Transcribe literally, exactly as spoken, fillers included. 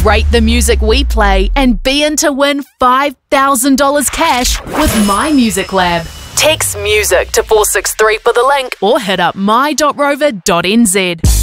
Rate the music we play and be in to win five thousand dollars cash with My Music Lab. Text MUSIC to four six three for the link or hit up my dot rover dot n z.